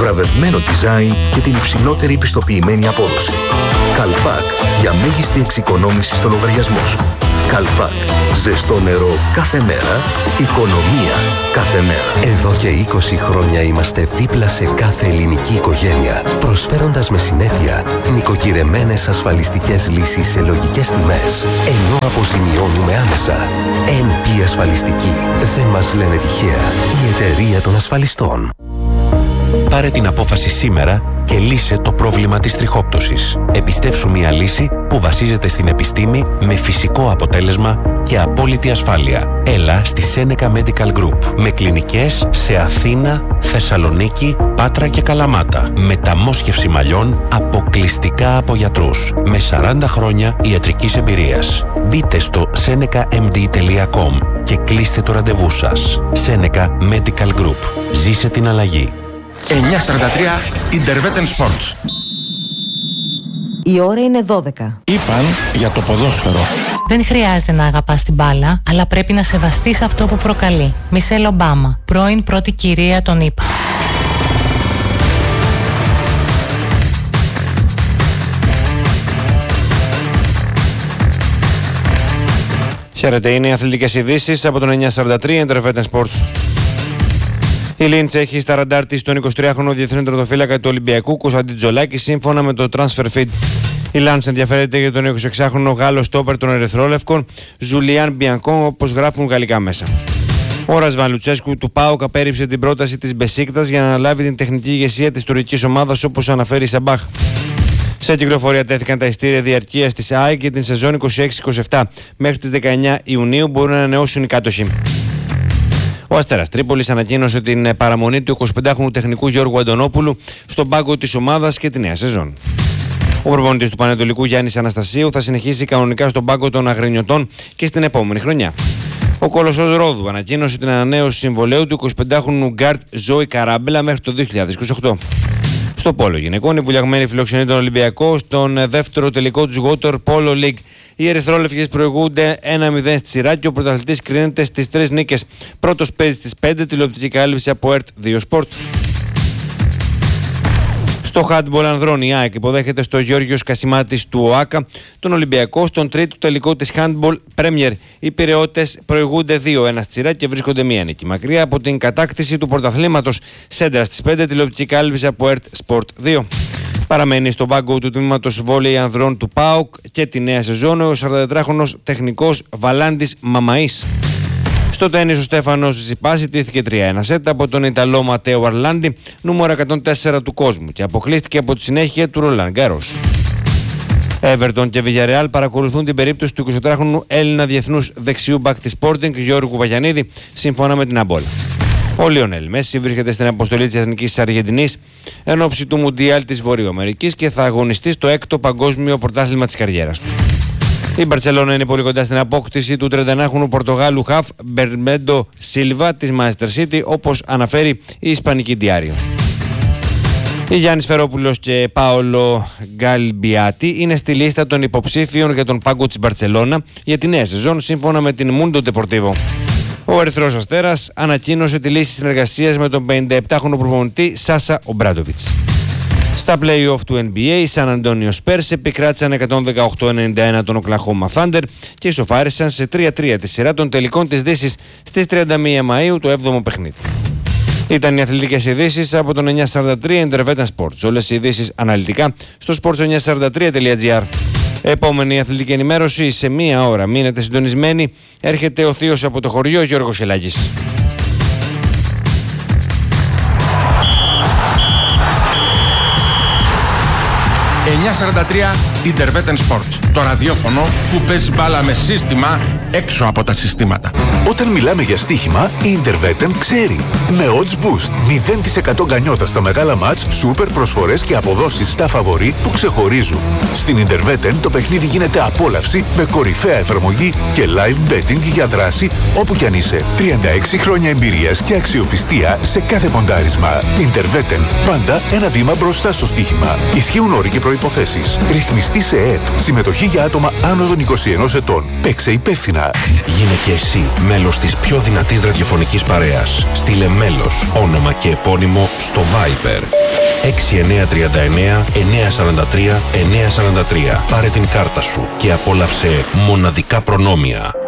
βραβευμένο design και την υψηλότερη πιστοποιημένη απόδοση. Καλπάκ, για μέγιστη εξοικονόμηση στο λογαριασμό σου. Καλπάκ, ζεστό νερό κάθε μέρα, οικονομία κάθε μέρα. Εδώ και 20 χρόνια είμαστε δίπλα σε κάθε ελληνική οικογένεια, προσφέροντας με συνέπεια νοικοκυρεμένες ασφαλιστικές λύσεις σε λογικές τιμές, ενώ αποζημιώνουμε άμεσα. NP Ασφαλιστική. Δεν μας λένε τυχαία. Η εταιρεία των ασφαλιστών. Πάρε την απόφαση σήμερα και λύσε το πρόβλημα της τριχόπτωσης. Επιστεύσου μια λύση που βασίζεται στην επιστήμη με φυσικό αποτέλεσμα και απόλυτη ασφάλεια. Έλα στη Seneca Medical Group με κλινικές σε Αθήνα, Θεσσαλονίκη, Πάτρα και Καλαμάτα. Μεταμόσχευση μαλλιών αποκλειστικά από γιατρούς με 40 χρόνια ιατρικής εμπειρίας. Μπείτε στο senecamd.com και κλείστε το ραντεβού σας. Seneca Medical Group. Ζήσε την αλλαγή. 9:43 Intervetten Sports. Η ώρα είναι 12. Είπαν για το ποδόσφαιρο. Δεν χρειάζεται να αγαπάς την μπάλα, αλλά πρέπει να σεβαστείς αυτό που προκαλεί. Μισελ Ομπάμα, πρώην πρώτη κυρία των ΗΠΑ. Χαίρετε, είναι οι αθλητικές ειδήσεις από τον 943 Intervetten Sports. Η Λίντς έχει στα ραντάρ της τον 23χρονο διεθνή τερματοφύλακα του Ολυμπιακού Κωνσταντίν Τζολάκη σύμφωνα με το Transfer Feed. Η Λάνς ενδιαφέρεται για τον 26χρονο Γάλλο στόπερ των Ερυθρόλευκων Ζουλιάν Μπιανκόν, όπως γράφουν γαλλικά μέσα. Ο Ρασβάν Λουτσέσκου του ΠΑΟΚ απέρριψε την πρόταση της Μπεσίκτας για να αναλάβει την τεχνική ηγεσία της τουρκικής ομάδας, όπως αναφέρει η Σαμπάχ. Σε κυκλοφορία τέθηκαν τα ειστήρια διαρκείας της ΑΕΚ για την σεζόν 26-27. Μέχρι τις 19 Ιουνίου μπορούν να ανανεώσουν οι κάτοχοι. Ο Αστέρας Τρίπολης ανακοίνωσε την παραμονή του 25χρονου τεχνικού Γιώργου Αντωνόπουλου στον πάγκο της ομάδας και τη νέα σεζόν. Ο προπονητής του Πανετολικού Γιάννης Αναστασίου θα συνεχίσει κανονικά στον πάγκο των Αγρινιωτών και στην επόμενη χρονιά. Ο Κολοσσός Ρόδου ανακοίνωσε την ανανέωση συμβολαίου του 25χρονου γκάρτ Ζόη Καράμπελα μέχρι το 2028. Στο πόλο γυναικών, οι βουλιαγμένοι φιλοξενεί τον Ολυμπιακό στον δεύτερο τελικό του Water Polo League. Οι ερυθρόλευκες προηγούνται 1-0 στη σειρά και ο πρωταθλητής κρίνεται στις 3 νίκες. Πρώτος παίζει στις 5, τηλεοπτική κάλυψη από ΕΡΤ 2 Sport. Στο handball ανδρών, η ΑΕΚ υποδέχεται στο Γιώργιος Κασιμάτης του ΟΑΚΑ τον Ολυμπιακό στον τρίτο τελικό της handball Premier. Οι Πειραιώτες προηγούνται 2-1 στη σειρά και βρίσκονται μία νίκη μακριά από την κατάκτηση του πρωταθλήματος. Σέντρα στις 5, τηλεοπτική κάλυψη από ΕΡΤ Sport 2. Παραμένει στον πάγκο του τμήματος βόλεϊ ανδρών του ΠΑΟΚ και τη νέα σεζόν ο 44χρονος τεχνικός Βαλάντης Μαμαής. Στο τένις ο Στέφανος Τσιτσιπάς ιτήθηκε 3-1 σετ από τον Ιταλό Ματέο Αρλάντι, νούμερο 104 του κόσμου, και αποκλείστηκε από τη συνέχεια του Ρολάν Γκάρος. Everton και Villarreal παρακολουθούν την περίπτωση του 24χρονου Έλληνα διεθνούς δεξιού μπακ της Sporting Γιώργου Βαγιανίδη, σύμφωνα με την Αμπόλα. Ο Λιονέλ Μέση βρίσκεται στην αποστολή της Εθνικής Αργεντινής εν ώψη του Μουντιάλ της Βορειοαμερικής και θα αγωνιστεί στο 6ο παγκόσμιο πρωτάθλημα της καριέρας του. Η Μπαρτσελόνα είναι πολύ κοντά στην απόκτηση του 31χρονου Πορτογάλου χαφ Μπερμέντο Σίλβα της Manchester City, όπως αναφέρει η Ισπανική Diario. Η Γιάννης Φερόπουλος και Πάολο Γκαλμπιάτη είναι στη λίστα των υποψήφιων για τον πάγκο της Μπαρτσελόνα για τη νέα σεζόν, σύμφωνα με την Mundo Deportivo. Ο Ερυθρός Αστέρας ανακοίνωσε τη λύση συνεργασίας με τον 57χρονο προπονητή Σάσα Ομπράντοβιτς. Στα play-off του NBA, οι Σαν Αντώνιο Σπέρς επικράτησαν 118-91 τον Οκλαχώμα Thunder και ισοφάρισαν σε 3-3 τη σειρά των τελικών της Δύσης στις 31 Μαΐου, το 7ο παιχνίδι. Ήταν οι αθλητικές ειδήσεις από τον 943 Intervetten Sports. Όλες οι ειδήσεις αναλυτικά στο sports943.gr. Επόμενη αθλητική ενημέρωση σε μία ώρα. Μείνετε συντονισμένοι. Έρχεται ο θείος από το χωριό, Γιώργος Ελάγης. 943 Intervetten Sports. Το ραδιόφωνο που παίζει μπάλα με σύστημα έξω από τα συστήματα. Όταν μιλάμε για στοίχημα, η Intervetten ξέρει. Με odds boost, 0% γκανιότα στα μεγάλα μάτς, σούπερ προσφορές και αποδόσεις στα φαβορί που ξεχωρίζουν. Στην Intervetten το παιχνίδι γίνεται απόλαυση με κορυφαία εφαρμογή και live betting για δράση όπου κι αν είσαι. 36 χρόνια εμπειρίας και αξιοπιστία σε κάθε ποντάρισμα. Intervetten, πάντα ένα βήμα μπροστά στο στοίχημα. Ισχύουν όροι και προϋποθέσεις. υποθέσεις. Ρυθμιστή σε ΕΕΠ. Συμμετοχή για άτομα άνω των 21 ετών. Παίξε υπεύθυνα. Γίνε και εσύ μέλος της πιο δυνατής ραδιοφωνικής παρέας. Στείλε μέλος, όνομα και επώνυμο στο Viber 6939 943 943. Πάρε την κάρτα σου και απόλαυσε μοναδικά προνόμια.